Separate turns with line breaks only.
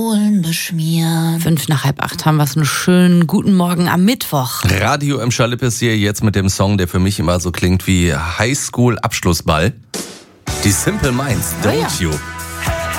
beschmieren.
7:55 haben wir es. Einen schönen guten Morgen am Mittwoch.
Radio im Schalippes hier jetzt mit dem Song, der für mich immer so klingt wie Highschool-Abschlussball. Die Simple Minds, Don't You.